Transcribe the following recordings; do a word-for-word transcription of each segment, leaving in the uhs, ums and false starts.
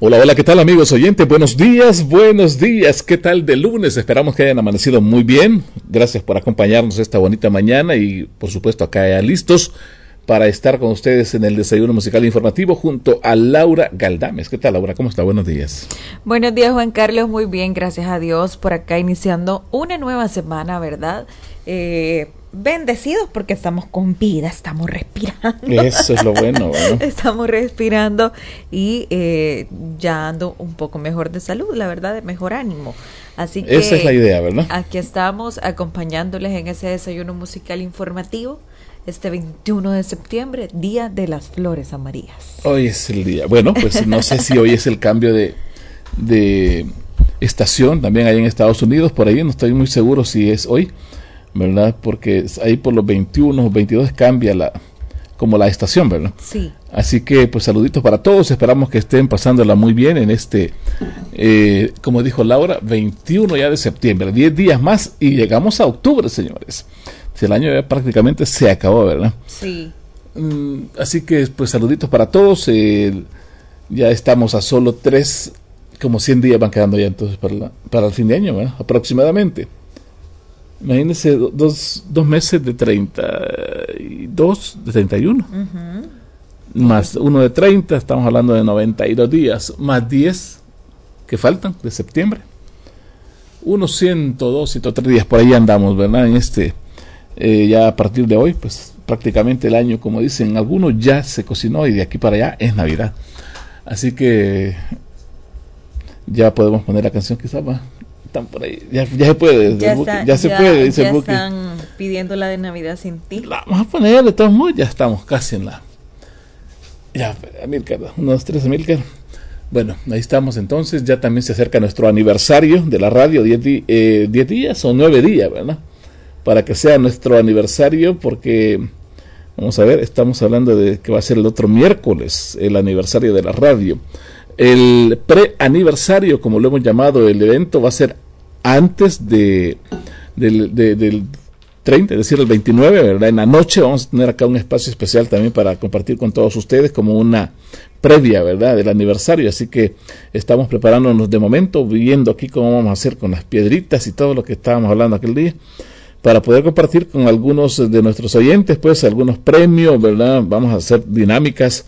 Hola, hola, ¿qué tal amigos oyentes? Buenos días, buenos días, ¿qué tal de lunes? Esperamos que hayan amanecido muy bien. Gracias por acompañarnos esta bonita mañana y por supuesto acá ya listos para estar con ustedes en el desayuno musical informativo junto a Laura Galdames. ¿Qué tal, Laura? ¿Cómo está? Buenos días. Buenos días, Juan Carlos. Muy bien, gracias a Dios. Por acá iniciando una nueva semana, ¿verdad? Eh, bendecidos porque estamos con vida, estamos respirando. Eso es lo bueno, ¿no? Estamos respirando y eh, ya ando un poco mejor de salud, la verdad, de mejor ánimo. Así que esa es la idea, ¿verdad? Aquí estamos acompañándoles en ese desayuno musical informativo. Este veintiuno de septiembre, Día de las Flores Amarillas. Hoy es el día. Bueno, pues no sé si hoy es el cambio de, de estación, también hay en Estados Unidos, por ahí no estoy muy seguro si es hoy, ¿verdad? Porque ahí por los veintiuno, veintidós cambia la como la estación, ¿verdad? Sí. Así que, pues saluditos para todos, esperamos que estén pasándola muy bien en este, eh, como dijo Laura, veintiuno ya de septiembre, diez días más y llegamos a octubre, señores. El año ya prácticamente se acabó, ¿verdad? Sí. Mm, así que, pues, saluditos para todos. Eh, ya estamos a solo tres, como cien días van quedando ya entonces para, la, para el fin de año, ¿verdad? Aproximadamente. Imagínense, do, dos, dos meses de treinta y dos, de treinta y uno. Uh-huh. Más uno de treinta, estamos hablando de noventa y dos días, más diez que faltan de septiembre. Unos ciento dos, ciento tres días, por ahí andamos, ¿verdad? En este... Eh, ya a partir de hoy, pues prácticamente el año, como dicen algunos, ya se cocinó y de aquí para allá es Navidad. Así que ya podemos poner la canción, quizás va. Están por ahí, ya, ya se puede, ya, buque, está, ya se ya, puede, dice ya el buque. Están pidiendo la de Navidad sin ti. La vamos a poner de todos modos, ya estamos casi en la. Ya, Amílcar, uno, dos, tres, Amílcar. Bueno, ahí estamos entonces, ya también se acerca nuestro aniversario de la radio, diez eh, días o nueve días, ¿verdad? Para que sea nuestro aniversario, porque vamos a ver, estamos hablando de que va a ser el otro miércoles el aniversario de la radio. El pre-aniversario, como lo hemos llamado, el evento va a ser antes de, de, de, del treinta, es decir, el veintinueve, ¿verdad? En la noche vamos a tener acá un espacio especial también para compartir con todos ustedes como una previa, ¿verdad?, del aniversario. Así que estamos preparándonos de momento, viendo aquí cómo vamos a hacer con las piedritas y todo lo que estábamos hablando aquel día, para poder compartir con algunos de nuestros oyentes, pues, algunos premios, ¿verdad? Vamos a hacer dinámicas,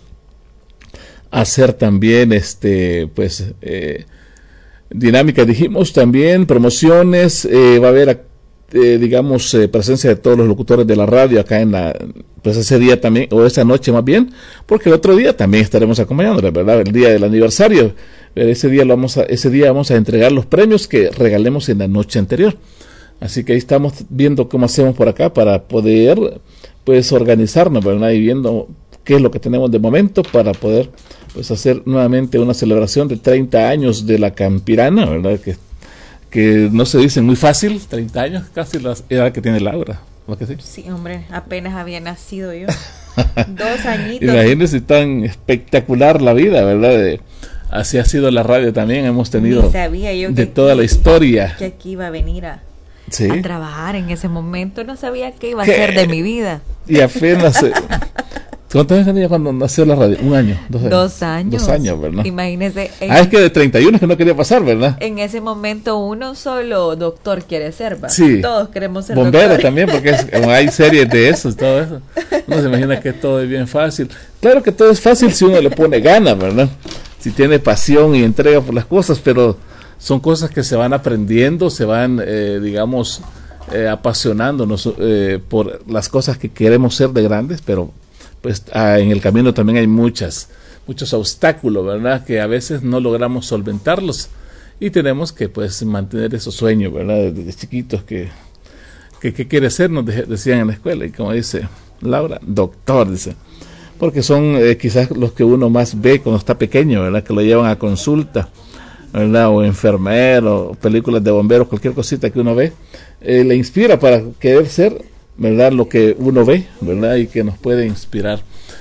hacer también, este, pues, eh, dinámicas, dijimos, también promociones, eh, va a haber, eh, digamos, eh, presencia de todos los locutores de la radio acá en la, pues, ese día también, o esa noche más bien, porque el otro día también estaremos acompañándoles, ¿verdad? El día del aniversario, ese día lo vamos a, ese día vamos a entregar los premios que regalemos en la noche anterior. Así que ahí estamos viendo cómo hacemos por acá para poder, pues, organizarnos, ¿verdad? Y viendo qué es lo que tenemos de momento para poder, pues, hacer nuevamente una celebración de treinta años de la Campirana, ¿verdad? Que, que no se dice muy fácil, treinta años, casi la edad que tiene Laura, ¿no que sí? Sí, hombre, apenas había nacido yo. Dos añitos. Imagínense tan espectacular la vida, ¿verdad? De, así ha sido la radio también, hemos tenido sabía yo de que toda aquí, la historia. Que aquí iba a venir a... ¿Sí? a trabajar en ese momento, no sabía qué iba a ¿Qué? ser de mi vida. Y apenas, ¿cuántos años tenía cuando nació la radio? Un año, dos años. Dos años. Dos años, ¿verdad? Imagínese. En, ah, es que de treinta y uno es que no quería pasar, ¿verdad? En ese momento uno solo doctor quiere ser, ¿va? Sí. Todos queremos ser bombero doctor. También, porque es, hay series de eso, todo eso. Uno se imagina que todo es bien fácil. Claro que todo es fácil si uno le pone ganas, ¿verdad? Si tiene pasión y entrega por las cosas, pero son cosas que se van aprendiendo, se van, eh, digamos, eh, apasionándonos eh, por las cosas que queremos ser de grandes, pero pues ah, en el camino también hay muchas, muchos obstáculos, ¿verdad? Que a veces no logramos solventarlos y tenemos que, pues, mantener esos sueños, ¿verdad? Desde chiquitos que, que, que quiere ser, nos de, decían en la escuela, y como dice Laura, doctor, dice, porque son eh, quizás los que uno más ve cuando está pequeño, ¿verdad? Que lo llevan a consulta, ¿verdad? O enfermero, películas de bomberos, cualquier cosita que uno ve, eh, le inspira para querer ser, ¿verdad? Lo que uno ve, ¿verdad? Y que nos puede inspirar.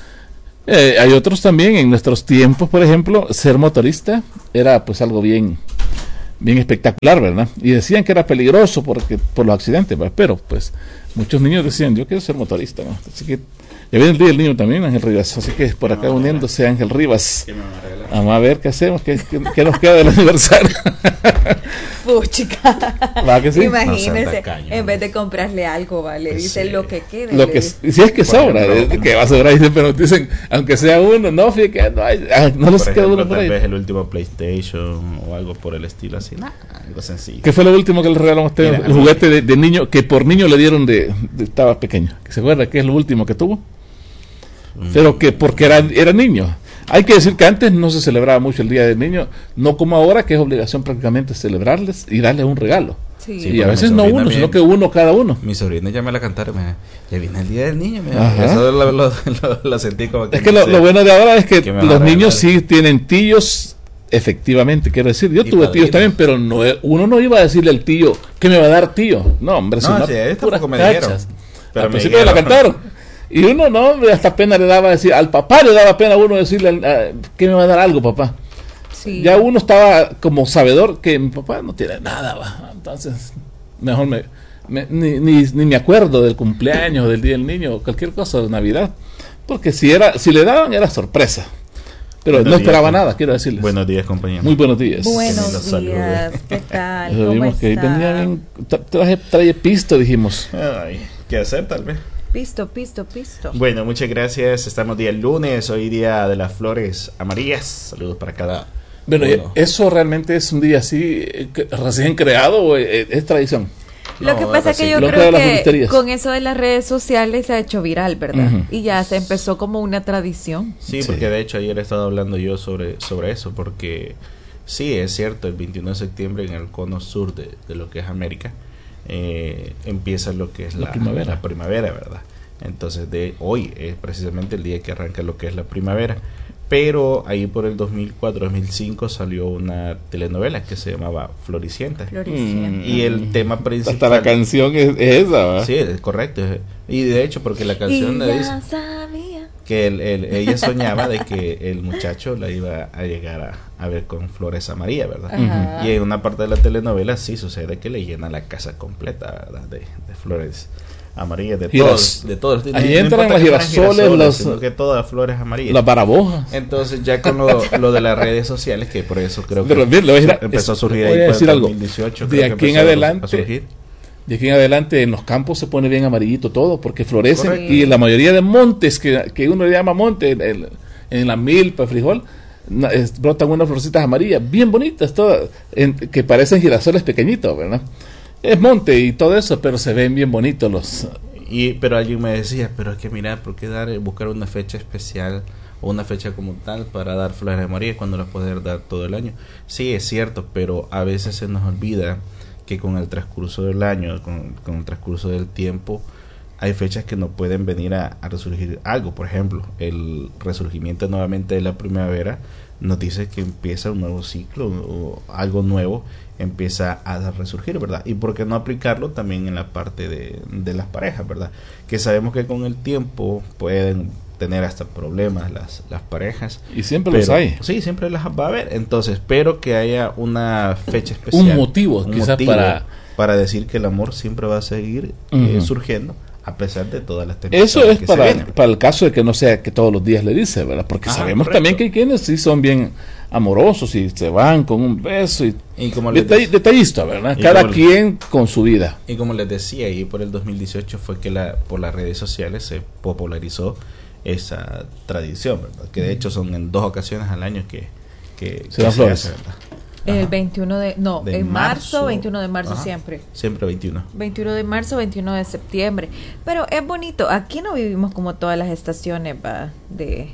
Eh, hay otros también, en nuestros tiempos, por ejemplo, ser motorista era pues algo bien, bien espectacular, ¿verdad? Y decían que era peligroso porque por los accidentes, ¿verdad? Pero pues muchos niños decían, yo quiero ser motorista, ¿no? Así que ya viene el día del niño también, Ángel Rivas, así que por acá uniéndose Ángel Rivas. Vamos a ver qué hacemos, qué, qué, qué nos queda del aniversario. Puchica. ¿Va que sí? Imagínese, No tacaño, en vez de comprarle algo, vale, dice sí. lo que quede. Lo que, dice. si es que Por sobra, ejemplo, es que va a sobrar, dicen, pero dicen, aunque sea uno, no, fíjate que no hay, ay, no les Por queda ejemplo, uno por tal ahí. vez el último PlayStation o algo por el estilo así, nah, algo sencillo. ¿Qué fue lo último que le regalaron a usted? Mira, El juguete de, de niño, que por niño le dieron de, de estaba pequeño. ¿Se acuerda que es lo último que tuvo? Mm. Pero que porque era, era niño. Hay que decir que antes no se celebraba mucho el Día del Niño, no como ahora, que es obligación prácticamente celebrarles y darles un regalo. Sí. Sí, Y a porque veces mi no sobrina uno, bien- sino que uno cada uno. Mi sobrina ya me la cantaron, me ya viene el día del niño, me Ajá. eso lo, lo, lo- lo sentí como que Es que no lo, sé. lo bueno de ahora es que ¿Qué me los va a niños regalar? sí tienen tíos, efectivamente, quiero decir. Yo Y tuve padrinos. tíos también, pero no, uno no iba a decirle al tío, ¿qué me va a dar tío? No, hombre, No, sino sí, a ellos puras tampoco me dijeron. cachas. Pero Al me principio me la dijeron. cantaron. Y uno no, hasta pena le daba decir, al papá le daba pena a uno decirle, al- a- ¿qué me va a dar algo, papá? Sí. Ya uno estaba como sabedor que mi papá no tiene nada, va. Entonces, mejor me, me- ni, ni, ni me acuerdo del cumpleaños, del día del niño, o cualquier cosa de Navidad. Porque si era, si le daban era sorpresa. Pero Buenos no esperaba días, nada, quiero decirles. Buenos días, compañeros. Muy buenos días. Que ni Buenos los salude. días, ¿qué tal? Eso ¿Cómo vimos que está? venía bien, tra- traje, traje pisto, dijimos. Ay, ¿qué hacer tal vez? Pisto, pisto, pisto. Bueno, muchas gracias. Estamos día lunes, hoy día de las flores amarillas. Saludos para cada Bueno, uno. eso realmente es un día así, eh, que- recién creado, o es, es tradición. Lo No, que pasa es que sí. yo Lo que creo de las que floristerías. con eso de las redes sociales se ha hecho viral, ¿verdad? Ujú. Y ya se empezó como una tradición. Sí, Sí. porque de hecho ayer he estado hablando yo sobre, sobre eso, porque sí, es cierto, el veintiuno de septiembre en el cono sur de, de lo que es América, eh, empieza lo que es La la, primavera. la primavera, ¿verdad? Entonces de hoy es precisamente el día que arranca lo que es la primavera. Pero ahí por el dos mil cuatro, dos mil cinco salió una telenovela que se llamaba Floricienta. Floricienta. Y el tema principal... Hasta la canción es, es esa, ¿va? Sí, es correcto. Y de hecho, porque la canción Y le ya dice sabía. que el, el- ella soñaba de que el muchacho la iba a llegar a, a ver con flores amarillas, ¿verdad? Ajá. Y en una parte de la telenovela sí sucede que le llena la casa completa, ¿verdad? De, de flores amarillas, de Giras- todos, de todos. Ahí No entran importa las que fueran girasoles, los- sino que todas las flores amarillas. Las barabojas. Entonces ya con lo, lo de las redes sociales, que por eso creo Pero que bien, le voy a decir- empezó a surgir voy ahí a por decir el algo. dos mil dieciocho, De creo que aquí en empezó a- adelante, a surgir. De aquí en adelante en los campos se pone bien amarillito todo porque florecen. Correcto. Y la mayoría de montes que, que uno le llama monte, el- en la milpa, frijol, na- es- brotan unas florcitas amarillas bien bonitas, todas, en- que parecen girasoles pequeñitos, ¿verdad? Es monte y todo eso, pero se ven bien bonitos los... Y, pero alguien me decía, pero es que mira, ¿por qué dar, buscar una fecha especial o una fecha como tal para dar flores de María cuando las puedes dar todo el año? Sí, es cierto, pero a veces se nos olvida que con el transcurso del año, con, con el transcurso del tiempo, hay fechas que no pueden venir a, a resurgir algo. Por ejemplo, el resurgimiento nuevamente de la primavera nos dice que empieza un nuevo ciclo o algo nuevo empieza a resurgir, ¿verdad? Y por qué no aplicarlo también en la parte de, de las parejas, ¿verdad? Que sabemos que con el tiempo pueden tener hasta problemas las, las parejas. Y siempre Pero- los hay. Sí, siempre las va a haber. Entonces, espero que haya una fecha especial. Un motivo, quizás para- para decir que el amor siempre va a seguir eh, Ujú. surgiendo a pesar de todas las tempestades Eso es que se para, vienen. para el caso de que no sea que todos los días le dice, ¿verdad? Porque Ajá, sabemos correcto. también que hay quienes sí son bien amorosos y se van con un beso y Y como les detall- dec- detallista, ¿verdad? Y Cada como- quien con su vida. Y como les decía, ahí por el dos mil dieciocho fue que la, por las redes sociales se popularizó esa tradición, ¿verdad? Que de hecho son en dos ocasiones al año que, que, Se que dan flores. hace, ¿verdad? El Ajá. veintiuno de... No, De en marzo, marzo. veintiuno de marzo Ajá. siempre. Siempre veintiuno. veintiuno de marzo, veintiuno de septiembre. Pero es bonito. Aquí no vivimos como todas las estaciones, va, de...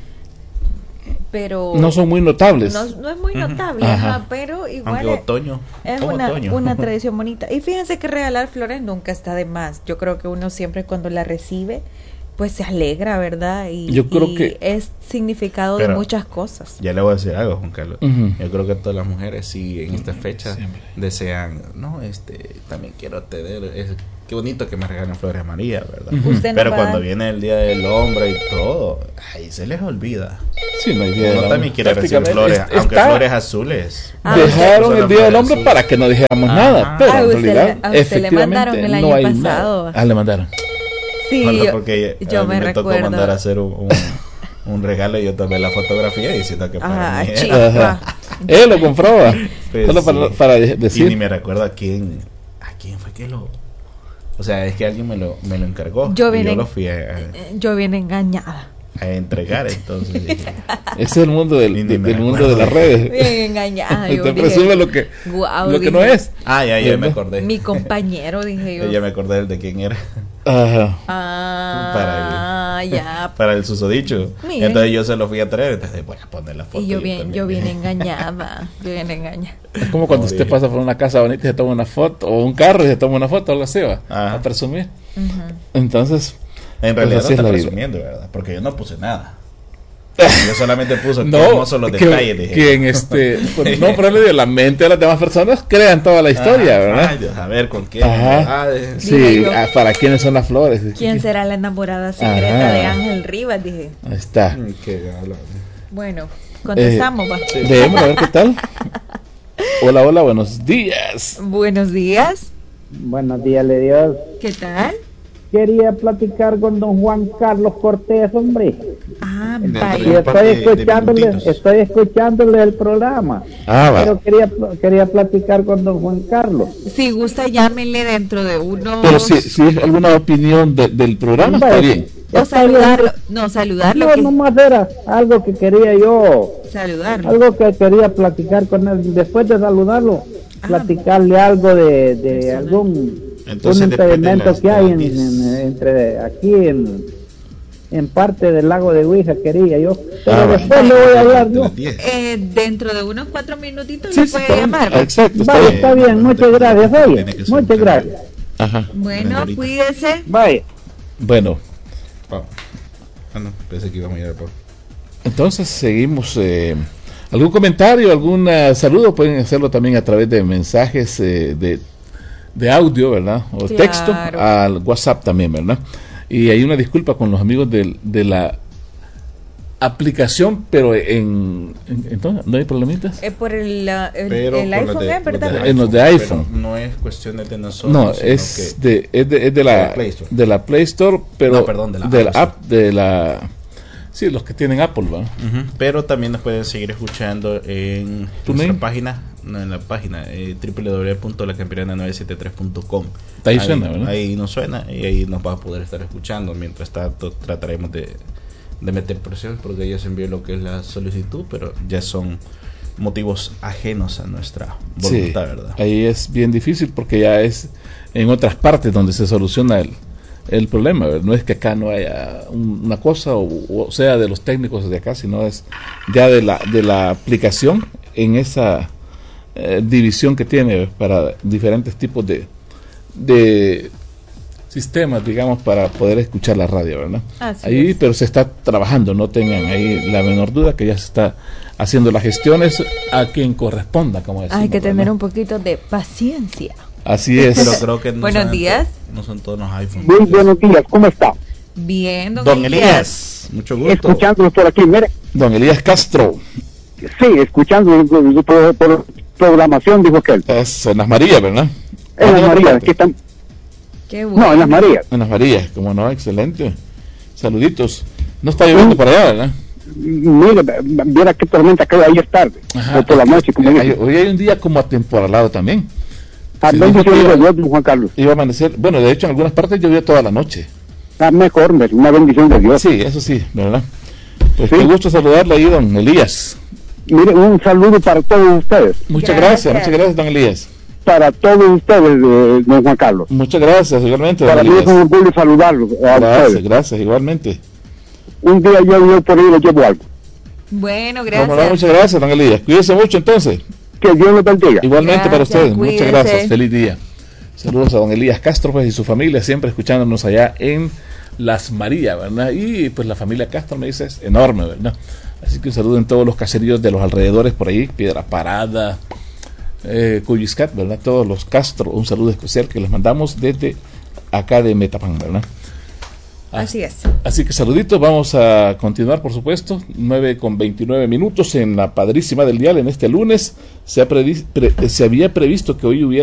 Pero... No son muy notables. No, no es muy Ujú. notable, Ajá. ajá, pero igual Aunque es, otoño. es como una, otoño. una tradición bonita. Y fíjense que regalar flores nunca está de más. Yo creo que uno siempre cuando la recibe, pues se alegra, ¿verdad? Y, Yo creo y que- es significado de Pero- muchas cosas. Ya le voy a decir algo, Juan Carlos. Ujú. Yo creo que todas las mujeres sí en esta fecha Siempre. desean, no, este, también quiero tener, es, qué bonito que me regalen flores amarillas, ¿verdad? Ujú. Usted no Pero va- cuando viene el día del hombre y todo, ahí se les olvida. Sí, no hay día del Uno hombre. también quiere recibir Prácticamente flores, es- aunque está- flores azules. Ah, Dejaron Son el las Día del flores Hombre azules. para que no dijéramos Ajá. nada, pero Ah, en usted realidad, le- a usted le efectivamente, mandaron el no año hay pasado. nada. Ah, le mandaron. Sí, Falta yo, porque yo a mí me me tocó recuerdo. mandar a hacer un, un, un regalo y yo tomé la fotografía diciendo que para Ah, mí chica. era. Ajá. Él lo compraba. Pues Solo para, sí. para Y decir. ni me recuerdo a quién, a quién fue que lo, o sea, es que alguien me lo, me lo encargó. Yo y vine, yo lo fui a, yo vine engañada. a entregar, entonces dije, Ese es el mundo del, Ni de- me del mundo recuerdo. de las redes. Bien engañada. Yo Te dije, presume lo que, guau, lo que dije, no es. ah, ya, ya me ¿Verdad? acordé. Mi compañero, dije yo. Ya me acordé del de quién era. Ajá. Ah, ya. Para el susodicho. Miren. Entonces yo se lo fui a traer, entonces voy a poner la foto. Y yo bien, también. yo bien engañada. Yo bien engañada. Es como cuando No, usted dije. pasa por una casa bonita y se toma una foto, o un carro y se toma una foto, algo así, va, Ajá. a presumir. Ujú. Entonces, En pues realidad así es no la está vida. presumiendo, ¿verdad? Porque yo no puse nada. Yo solamente puse qué No, hermosos los que, detalles. Dije. que en este, pues, no, pero le digo, la mente de las demás personas crean toda la historia, Ah, ¿verdad? ay, Dios, a ver, ¿con qué? Ajá. Ah, de- Sí, Dije yo. ah, ¿para quiénes son las flores? ¿Quién será la enamorada secreta Ajá. de Ángel Rivas? Dije. Ahí está. Mm, qué galo. Bueno, contestamos, va. Leemos a ver qué tal. Hola, hola, buenos días. Buenos días. Buenos días, le Dios. ¿Qué tal? Quería platicar con don Juan Carlos Cortés, hombre. Ah, De- Y vaya. de- estoy de escuchándole, minutitos. estoy escuchándole el programa. Ah, va. Pero quería quería platicar con don Juan Carlos. Si gusta, llámenle dentro de unos. Pero si, si es alguna opinión de- del programa, está Vaya, bien. O está bien. saludarlo. No, saludarlo. No, que- nomás era algo que quería yo, Saludarlo. algo que quería platicar con él. Después de saludarlo, Ah. platicarle algo de, de algún Entonces, un después de impedimento las- que de hay las en, diez. en- entre aquí en, en parte del lago de Huija, quería yo. Pero Ah, después le voy a hablar De yo. las diez. Eh, dentro de unos cuatro minutitos Sí, lo sí, puede está bien. llamar. ¿va? Exacto, está Vale, bien. está bien, muchas gracias, oye, Tiene que ser muchas un gracias. Ajá. Bueno, Ahorita. cuídese. Vaya. Bueno, Pau. Ah, no, pensé que íbamos a ir a Pau. entonces seguimos. eh, ¿Algún comentario, algún eh, saludo? Pueden hacerlo también a través de mensajes eh, de, de audio, ¿verdad? O Claro. texto al WhatsApp también, ¿verdad? Y hay una disculpa con los amigos del- de la aplicación, pero en, en- entonces no hay problemitas. Eh, por el, la- el, Pero el con iPhone, los de- ¿eh? los ¿Verdad? de En los de iPhone. Pero no es cuestiones de nosotros. No, sino es que- de, es de es de de la la Play Store. de la Play Store, pero No, perdón, de la de la App Store. app de la sí, los que tienen Apple, ¿verdad? Ujú, pero también nos pueden seguir escuchando en ¿TuneIn? nuestra página, no, en la página eh, doble u doble u doble u punto la campirana nueve siete tres punto com. Ahí suena, ¿verdad? Ahí nos suena y ahí nos va a poder estar escuchando. Mientras tanto, trataremos de, de meter presión porque ya se envió lo que es la solicitud, pero ya son motivos ajenos a nuestra voluntad, Sí, ¿verdad? ahí es bien difícil porque ya es en otras partes donde se soluciona el, el problema, ¿verdad? No es que acá no haya un- una cosa o, o sea de los técnicos de acá, sino es ya de la de la aplicación en esa eh, división que tiene para diferentes tipos de de sistemas, digamos, para poder escuchar la radio, ¿verdad? Así Ahí, es. pero se está trabajando, no tengan ahí la menor duda que ya se está haciendo las gestiones a quien corresponda, como decimos. Hay que tener ¿verdad? un poquito de paciencia. Así es. Pero creo que no Buenos son- días. no son todos los iPhones. Muy buenos días, ¿cómo está? Bien, don, Don Elías, mucho gusto. Escuchándolos por aquí, mire. Don Elías Castro, Sí, escuchando por, por- por programación, dijo que él. es en las Marías, ¿verdad? En las Ah, Marías, no, aquí están. Qué bueno. No, en las Marías. En las Marías, como no, excelente. Saluditos. No está lloviendo por allá, ¿verdad? Mire, viera qué tormenta cae ayer tarde, o por la noche, como Hay- dice. hoy hay un día como atemporalado también. Ah, sí, bendiciones dijo que de iba- Dios, don Juan Carlos. Iba a amanecer, bueno, de hecho en algunas partes llovió toda la noche. Ah, mejor, hombre, una bendición de Dios. Sí, eso sí, ¿verdad? Pues Sí. qué gusto saludarle ahí, don Elías. Mire, un saludo para todos ustedes, Muchas Gracias. gracias, muchas gracias, don Elías. para todos ustedes, eh, don Juan Carlos. Muchas gracias, igualmente, don Para mí es un Elías. orgullo saludarlos a Gracias, ustedes. gracias, igualmente. Un día yo, yo por ahí les llevo algo. Bueno, Como no, gracias. muchas gracias, don Elías. Cuídese mucho entonces. Que Dios los bendiga. Igualmente para Gracias, ustedes. Muchas cuídese. gracias. Feliz día. Saludos a don Elías Castro pues, y su familia, siempre escuchándonos allá en Las Marías, ¿verdad? Y pues la familia Castro me dice es enorme, ¿verdad? Así que un saludo en todos los caseríos de los alrededores por ahí, Piedra Parada, eh, Cuyiscat, ¿verdad? Todos los Castro, un saludo especial que les mandamos desde acá de Metapán, ¿verdad? Así es. Así que saluditos, vamos a continuar por supuesto, nueve con veintinueve minutos en la padrísima del dial en este lunes. Se, ha previ- pre- se había previsto que hoy hubiera